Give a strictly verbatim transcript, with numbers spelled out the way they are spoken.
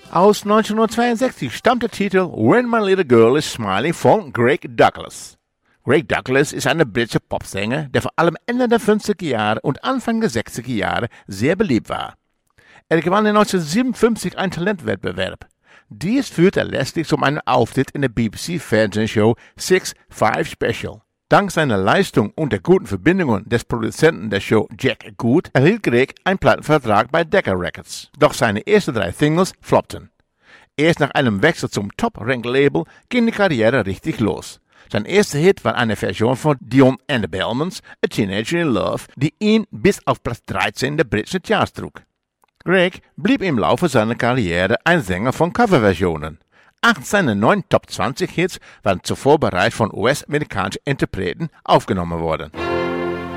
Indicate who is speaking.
Speaker 1: Aus neunzehnhundertzweiundsechzig stammt der Titel When My Little Girl is Smiling von Greg Douglas. Greg Douglas ist ein britischer Popsänger, der vor allem Ende der fünfziger Jahre und Anfang der sechziger Jahre sehr beliebt war. Er gewann in neunzehnhundertsiebenundfünfzig einen Talentwettbewerb. Dies führte er letztlich zu einem Auftritt in der B B C-Fernsehshow Six Five Special. Dank seiner Leistung und der guten Verbindungen des Produzenten der Show Jack Good erhielt Greg einen Plattenvertrag bei Decca Records. Doch seine ersten drei Singles floppten. Erst nach einem Wechsel zum Top-Rank-Label ging die Karriere richtig los. Sein erster Hit war eine Version von Dion and the Bellmans, A Teenager in Love, die ihn bis auf Platz dreizehn der britischen Charts trug. Greg blieb im Laufe seiner Karriere ein Sänger von Coverversionen. Acht seiner neun Top zwanzig Hits waren zuvor bereits von U S-amerikanischen Interpreten aufgenommen worden.